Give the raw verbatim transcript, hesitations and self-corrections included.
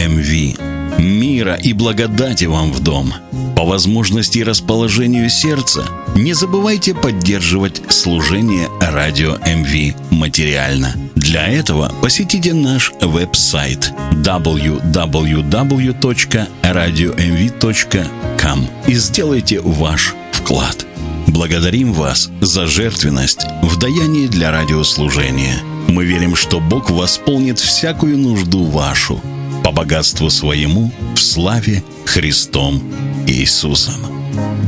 эм ви. Мира и благодати вам в дом. По возможности и расположению сердца не забывайте поддерживать служение Радио эм ви материально. Для этого посетите наш веб-сайт дабл ю дабл ю дабл ю точка радио эм ви точка ком и сделайте ваш вклад. Благодарим вас за жертвенность в даянии для радиослужения. Мы верим, что Бог восполнит всякую нужду вашу по богатству своему в славе Христом Иисусом.